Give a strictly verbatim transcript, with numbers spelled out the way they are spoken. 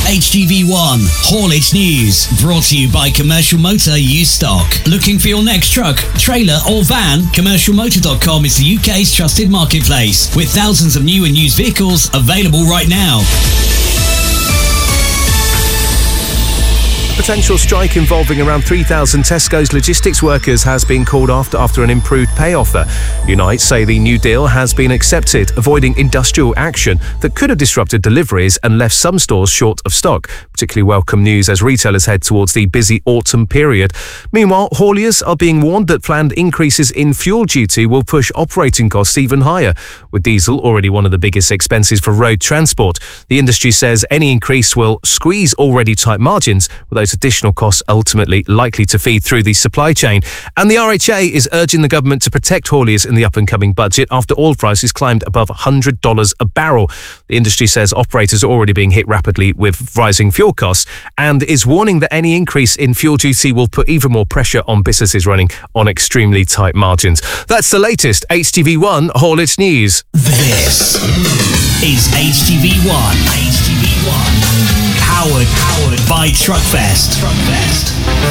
H T V one Haulage News, brought to you by Commercial Motor Used Stock. Looking for your next truck, trailer or van? commercial motor dot com is the U K's trusted marketplace with thousands of new and used vehicles available right now. Potential strike involving around three thousand Tesco's logistics workers has been called after after an improved pay offer. Unite say the new deal has been accepted, avoiding industrial action that could have disrupted deliveries and left some stores short of stock. Particularly welcome news as retailers head towards the busy autumn period. Meanwhile, hauliers are being warned that planned increases in fuel duty will push operating costs even higher. With diesel already one of the biggest expenses for road transport, the industry says any increase will squeeze already tight margins, with those additional costs ultimately likely to feed through the supply chain. And the R H A is urging the government to protect hauliers in the up-and-coming budget after oil prices climbed above one hundred dollars a barrel. The industry says operators are already being hit rapidly with rising fuel costs and is warning that any increase in fuel duty will put even more pressure on businesses running on extremely tight margins. That's the latest H T V one Haulage News. This is H T V one. H T V one. Powered, powered by Truckfest. Truckfest.